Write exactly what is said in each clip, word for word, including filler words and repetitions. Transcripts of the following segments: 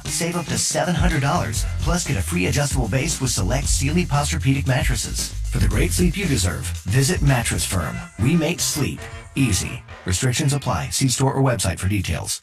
Save up to seven hundred dollars, plus get a free adjustable base with select Sealy Posturepedic mattresses. For the great sleep you deserve, visit Mattress Firm. We make sleep easy. Restrictions apply. See store or website for details.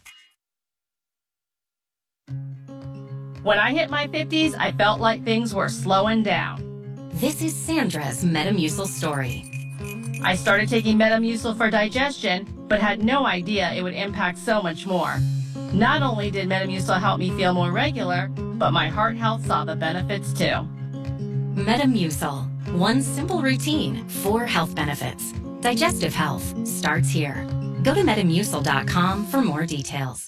When I hit my fifties, I felt like things were slowing down. This is Sandra's Metamucil story. I started taking Metamucil for digestion, but had no idea it would impact so much more. Not only did Metamucil help me feel more regular, but my heart health saw the benefits too. Metamucil. One simple routine, four health benefits. Digestive health starts here. Go to metamucil dot com for more details.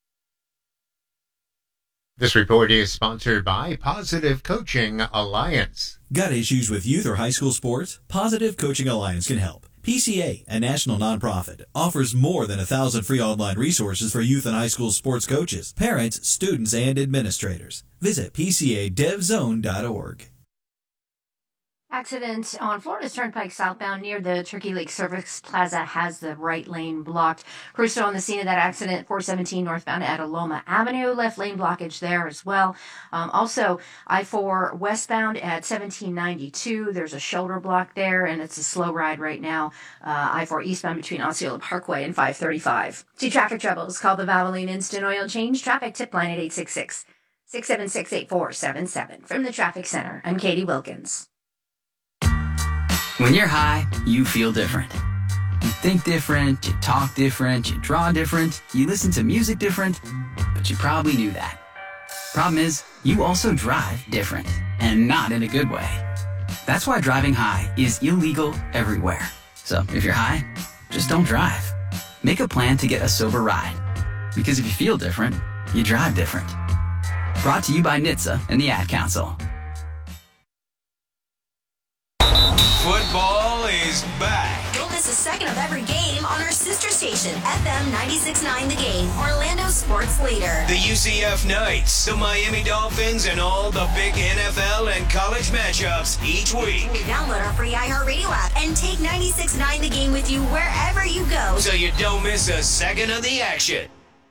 This report is sponsored by Positive Coaching Alliance. Got issues with youth or high school sports? Positive Coaching Alliance can help. P C A, a national nonprofit, offers more than a thousand free online resources for youth and high school sports coaches, parents, students, and administrators. Visit P C A dev zone dot org. Accident on Florida's Turnpike southbound near the Turkey Lake Service Plaza has the right lane blocked. Crews still on the scene of that accident, four seventeen northbound at Aloma Avenue. Left lane blockage there as well. Um, also, I four westbound at seventeen ninety-two. There's a shoulder block there, and it's a slow ride right now. Uh, I four eastbound between Osceola Parkway and five thirty-five. See traffic troubles, call the Valvoline Instant Oil Change traffic tip line at eight six six, six seven six, eight four seven seven. From the Traffic Center, I'm Katie Wilkins. When you're high, you feel different. You think different, you talk different, you draw different, you listen to music different, but you probably knew that. Problem is, you also drive different, and not in a good way. That's why driving high is illegal everywhere. So if you're high, just don't drive. Make a plan to get a sober ride. Because if you feel different, you drive different. Brought to you by N H T S A and the Ad Council. Football is back. Don't miss a second of every game on our sister station, F M ninety-six point nine The Game, Orlando sports leader. The U C F Knights, the Miami Dolphins, and all the big N F L and college matchups each week. Download our free iHeartRadio app and take ninety-six point nine The Game with you wherever you go, so you don't miss a second of the action.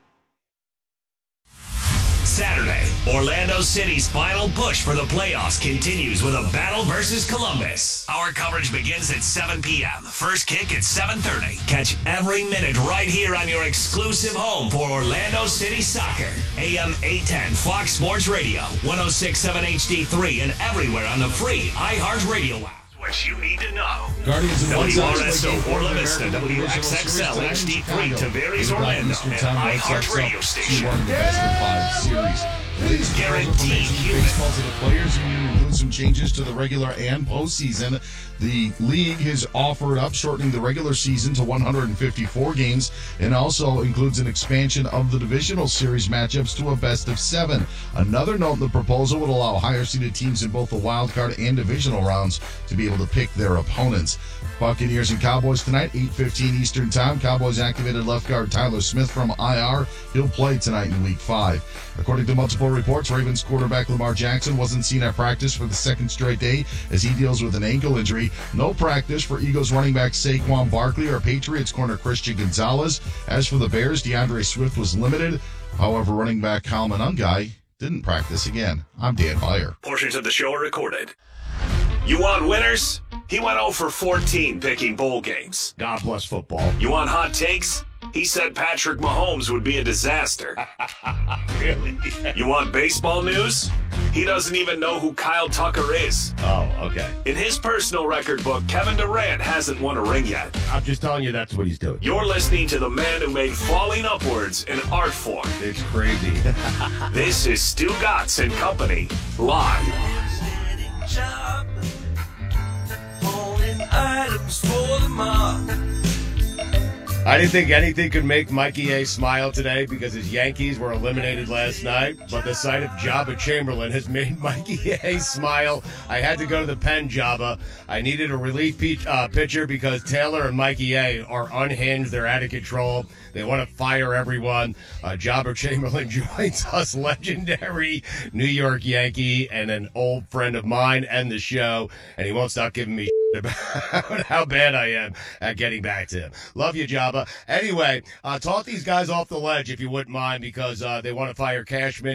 Saturday, Orlando City's final push for the playoffs continues with a battle versus Columbus. Our coverage begins at seven p.m. First kick at seven thirty. Catch every minute right here on your exclusive home for Orlando City Soccer. A M eight ten Fox Sports Radio, one oh six point seven H D three, and everywhere on the free iHeartRadio app. What you need to know. Guardians of W R S O Orla Vista, W X X L H D three, Tavares Orlando, and iHeart Radio Station. Please guaranteed baseball to the players union includes some changes to the regular and postseason. The league has offered up shortening the regular season to one hundred fifty-four games and also includes an expansion of the divisional series matchups to a best of seven. Another note, the proposal would allow higher seeded teams in both the wild card and divisional rounds to be able to pick their opponents. Buccaneers and Cowboys tonight, eight fifteen Eastern Time. Cowboys activated left guard Tyler Smith from I R. He'll play tonight in week five. According to multiple reports, Ravens quarterback Lamar Jackson wasn't seen at practice for the second straight day as he deals with an ankle injury. No practice for Eagles running back Saquon Barkley or Patriots corner Christian Gonzalez. As for the Bears, DeAndre Swift was limited. However, running back Kyle Monangai didn't practice again. I'm Dan Beyer. Portions of the show are recorded. You want winners? He went oh for fourteen picking bowl games. God bless football. You want hot takes? He said Patrick Mahomes would be a disaster. Really? You want baseball news? He doesn't even know who Kyle Tucker is. Oh, okay. In his personal record book, Kevin Durant hasn't won a ring yet. I'm just telling you that's what he's doing. You're listening to the man who made falling upwards an art form. It's crazy. This is Stu Gatz and Company, live. Items for the mob. I didn't think anything could make Mikey A smile today because his Yankees were eliminated last night, but the sight of Jabba Chamberlain has made Mikey A smile. I had to go to the pen, Jabba. I needed a relief pe- uh, pitcher because Taylor and Mikey A are unhinged. They're out of control. They want to fire everyone. Uh, Jabba Chamberlain joins us, legendary New York Yankee and an old friend of mine and the show, and he won't stop giving me about how bad I am at getting back to him. Love you, Jabba. Anyway, uh, talk these guys off the ledge if you wouldn't mind because uh, they want to fire Cashman.